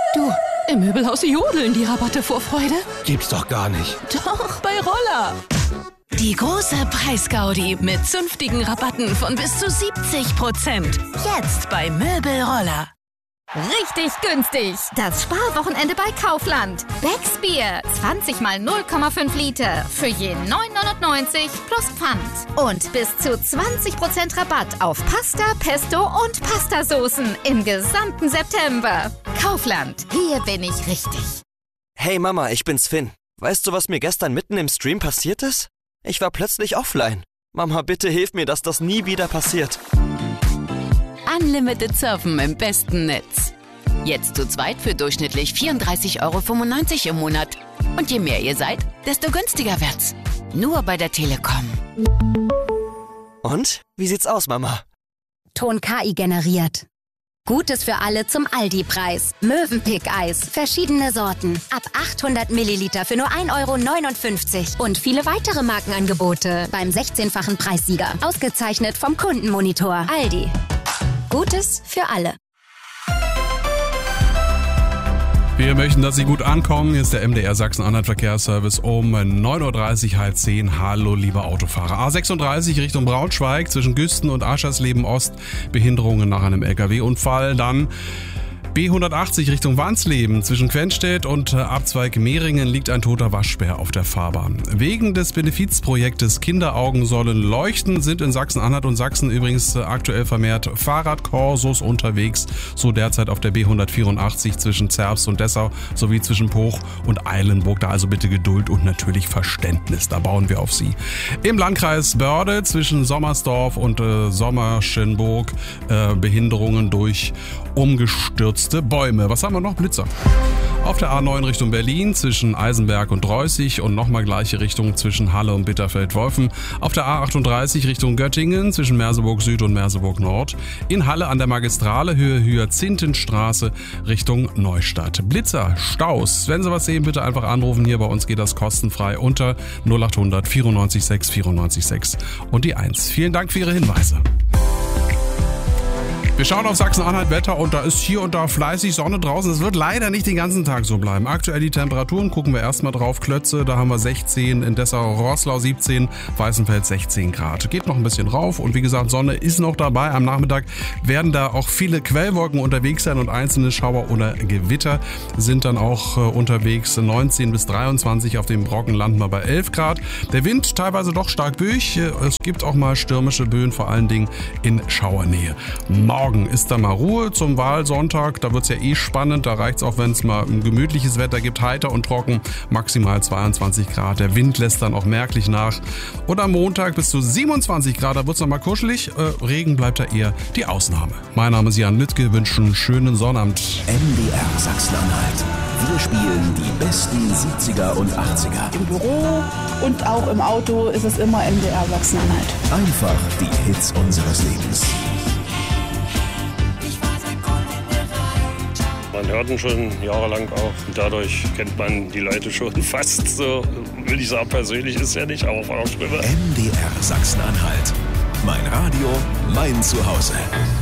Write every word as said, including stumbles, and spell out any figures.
Du, im Möbelhaus jodeln die Rabatte vor Freude. Gibt's doch gar nicht. Doch, bei Roller. Die große Preisgaudi mit zünftigen Rabatten von bis zu siebzig Prozent. Jetzt bei Möbelroller. Richtig günstig. Das Sparwochenende bei Kaufland. Becks Bier. zwanzig mal null Komma fünf Liter. Für je neun neunundneunzig plus Pfand. Und bis zu zwanzig Prozent Rabatt auf Pasta, Pesto und Pastasoßen im gesamten September. Kaufland. Hier bin ich richtig. Hey Mama, ich bin's Finn. Weißt du, was mir gestern mitten im Stream passiert ist? Ich war plötzlich offline. Mama, bitte hilf mir, dass das nie wieder passiert. Unlimited Surfen im besten Netz. Jetzt zu zweit für durchschnittlich vierunddreißig Euro fünfundneunzig im Monat. Und je mehr ihr seid, desto günstiger wird's. Nur bei der Telekom. Und? Wie sieht's aus, Mama? Ton K I generiert. Gutes für alle zum Aldi-Preis. Mövenpick-Eis. Verschiedene Sorten. Ab achthundert Milliliter für nur ein Euro neunundfünfzig. Und viele weitere Markenangebote beim sechzehnfachen Preissieger. Ausgezeichnet vom Kundenmonitor. Aldi. Gutes für alle. Wir möchten, dass Sie gut ankommen. Hier ist der M D R Sachsen-Anhalt Verkehrsservice um neun Uhr dreißig, halb zehn. Hallo, liebe Autofahrer. A sechsunddreißig Richtung Braunschweig zwischen Güsten und Aschersleben Ost. Behinderungen nach einem L K W-Unfall. Dann B hundertachtzig Richtung Wansleben. Zwischen Quenstedt und Abzweig Mehringen liegt ein toter Waschbär auf der Fahrbahn. Wegen des Benefizprojektes Kinderaugen sollen leuchten, sind in Sachsen-Anhalt und Sachsen übrigens aktuell vermehrt Fahrradkorsos unterwegs. So derzeit auf der B hundertvierundachtzig zwischen Zerbst und Dessau sowie zwischen Poch und Eilenburg. Da also bitte Geduld und natürlich Verständnis. Da bauen wir auf Sie. Im Landkreis Börde zwischen Sommersdorf und äh, Sommerschenburg äh, Behinderungen durch umgestürzte Bäume. Was haben wir noch? Blitzer. Auf der A neun Richtung Berlin zwischen Eisenberg und Reußig und nochmal gleiche Richtung zwischen Halle und Bitterfeld-Wolfen. Auf der A achtunddreißig Richtung Göttingen zwischen Merseburg Süd und Merseburg Nord. In Halle an der Magistrale Höhe Hyazinthenstraße Richtung Neustadt. Blitzer, Staus. Wenn Sie was sehen, bitte einfach anrufen. Hier bei uns geht das kostenfrei unter null achthundert vierundneunzig sechs vierundneunzig sechs und die eins. Vielen Dank für Ihre Hinweise. Wir schauen auf Sachsen-Anhalt Wetter und da ist hier und da fleißig Sonne draußen. Es wird leider nicht den ganzen Tag so bleiben. Aktuell die Temperaturen, gucken wir erstmal drauf. Klötze, da haben wir sechzehn, in Dessau-Roßlau siebzehn, Weißenfeld sechzehn Grad. Geht noch ein bisschen rauf und wie gesagt, Sonne ist noch dabei. Am Nachmittag werden da auch viele Quellwolken unterwegs sein und einzelne Schauer oder Gewitter sind dann auch äh, unterwegs. neunzehn bis dreiundzwanzig, auf dem Brocken landen wir bei elf Grad. Der Wind teilweise doch stark böig. Es gibt auch mal stürmische Böen, vor allen Dingen in Schauernähe. Morgen ist da mal Ruhe zum Wahlsonntag. Da wird es ja eh spannend. Da reicht es auch, wenn es mal ein gemütliches Wetter gibt. Heiter und trocken. Maximal zweiundzwanzig Grad. Der Wind lässt dann auch merklich nach. Und am Montag bis zu siebenundzwanzig Grad. Da wird es noch mal kuschelig. Äh, Regen bleibt da eher die Ausnahme. Mein Name ist Jan Lüttke. Wünsche einen schönen Sonnabend. M D R Sachsen-Anhalt. Wir spielen die besten siebziger und achtziger. Im Büro und auch im Auto ist es immer M D R Sachsen-Anhalt. Einfach die Hits unseres Lebens. Man hört ihn schon jahrelang auch. Und dadurch kennt man die Leute schon fast so, will ich sagen, persönlich ist ja nicht, aber auf einer Stimme. M D R Sachsen-Anhalt. Mein Radio, mein Zuhause.